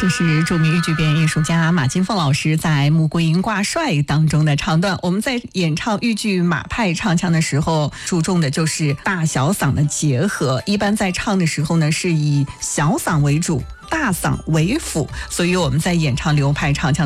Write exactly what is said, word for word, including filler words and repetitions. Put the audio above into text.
这是著名豫剧表演艺术家马金凤老师在《穆桂英挂帅》当中的唱段。我们在演唱豫剧马派唱腔的时候，注重的就是大小嗓的结合。一般在唱的时候呢，是以小嗓为主，大嗓为辅，所以我们在演唱流派唱腔